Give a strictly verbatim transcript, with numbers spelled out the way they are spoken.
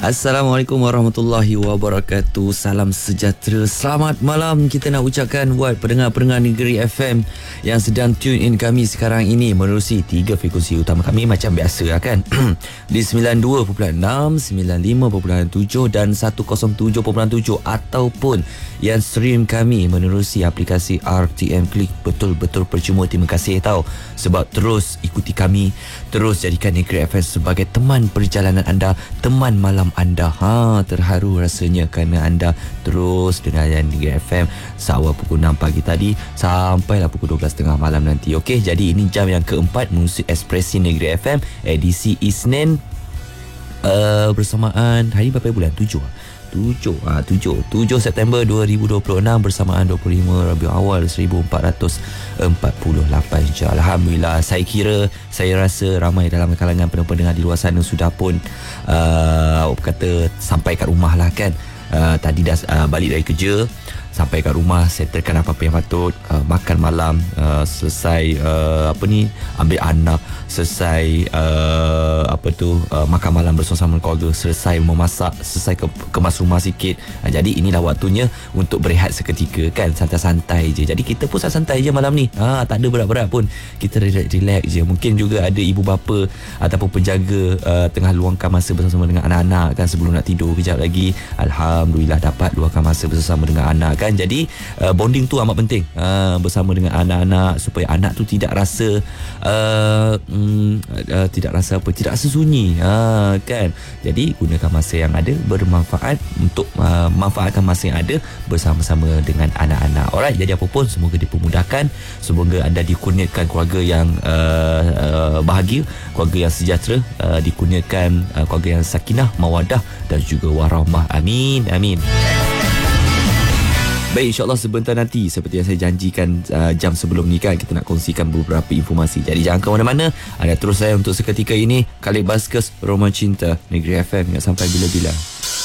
Assalamualaikum warahmatullahi wabarakatuh. Salam sejahtera. Selamat malam kita nak ucapkan buat pendengar-pendengar Negeri F M yang sedang tune in kami sekarang ini menerusi tiga frekuensi utama kami macam biasa kan. Di sembilan puluh dua perpuluhan enam, sembilan puluh lima perpuluhan tujuh dan seratus tujuh perpuluhan tujuh ataupun yang stream kami menerusi aplikasi R T M Click. Betul-betul percuma. Terima kasih tahu sebab terus ikuti kami, terus jadikan Negeri F M sebagai teman perjalanan anda, teman malam anda. Ha, terharu rasanya kerana anda terus dengar Negeri F M seawal pukul enam pagi tadi sampailah pukul dua belas tiga puluh malam nanti. Okey, jadi ini jam yang keempat Musik Ekspresi Negeri F M edisi Isnin uh, bersamaan hari berapa bulan? tujuh tujuh ah tujuh tujuh September dua ribu dua puluh enam bersamaan dua puluh lima Rabiul Awal seribu empat ratus empat puluh lapan Hijrah. Alhamdulillah, saya kira saya rasa ramai dalam kalangan pendengar di luar sana sudah pun uh, kata sampai kat rumah lah kan. Uh, tadi dah uh, balik dari kerja, sampai kat rumah, settlekan apa-apa yang patut, uh, makan malam, uh, selesai uh, apa ni, ambil anak, selesai uh, apa tu uh, makan malam bersama-sama keluarga, selesai memasak, selesai ke, kemas rumah sikit. Uh, jadi inilah waktunya untuk berehat seketika kan, santai-santai je. Jadi kita pun santai je malam ni. Ha, tak ada berat-berat pun. Kita relax je. Mungkin juga ada ibu bapa ataupun penjaga uh, tengah luangkan masa bersama dengan anak-anak kan sebelum nak tidur kejap lagi. Alhamdulillah dapat luangkan masa bersama dengan anak kan. Jadi uh, bonding tu amat penting uh, bersama dengan anak-anak supaya anak tu tidak rasa uh, um, uh, tidak rasa apa tidak rasa sunyi uh, kan. Jadi gunakan masa yang ada bermanfaat untuk uh, manfaatkan masa yang ada bersama-sama dengan anak-anak. Alright, jadi apa pun semoga dipermudahkan, semoga anda dikurniakan keluarga yang uh, uh, bahagia, keluarga yang sejahtera, uh, dikurniakan uh, keluarga yang sakinah, mawadah dan juga warahmah. Amin amin. Baik, insyaAllah sebentar nanti seperti yang saya janjikan uh, jam sebelum ni kan, kita nak kongsikan beberapa informasi. Jadi jangan ke mana-mana, anda terus saya untuk seketika ini. Khalid Baskes, Roman Cinta, Negeri F M yang sampai bila-bila.